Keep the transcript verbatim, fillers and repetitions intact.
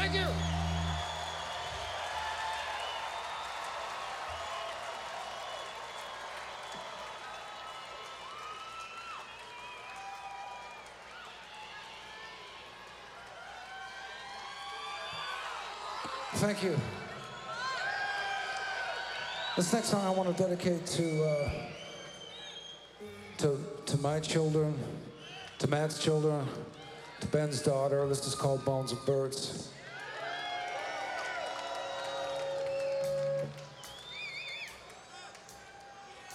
Thank you. Thank you. This next song I want to dedicate to uh, to to my children, to Matt's children, to Ben's daughter. This is called Bones of Birds.